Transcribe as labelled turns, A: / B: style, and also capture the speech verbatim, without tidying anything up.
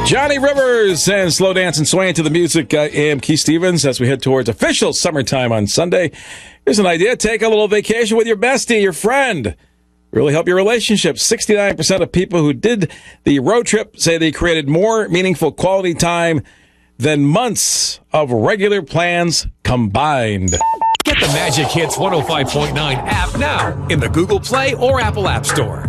A: Johnny Rivers and Slow Dance and Swaying to the music. I am Keith Stevens as we head towards official summertime on Sunday. Here's an idea. Take a little vacation with your bestie, your friend. Really help your relationship. sixty-nine percent of people who did the road trip say they created more meaningful quality time than months of regular plans combined.
B: Get the Magic Hits one oh five point nine app now in the Google Play or Apple App Store.